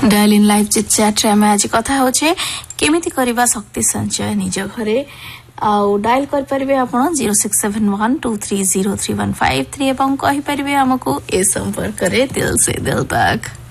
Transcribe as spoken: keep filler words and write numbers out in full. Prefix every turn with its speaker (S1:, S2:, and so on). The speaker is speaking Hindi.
S1: Dial in live chit chat रे मैं आज कथा होचे केमिति करबा शक्ति संचय निज घरे आउ डायल कर परबे आपण zero six seven one two three zero three one five three एवं कहि परबे हमकु ए संपर्क रे दिल से दिल तक।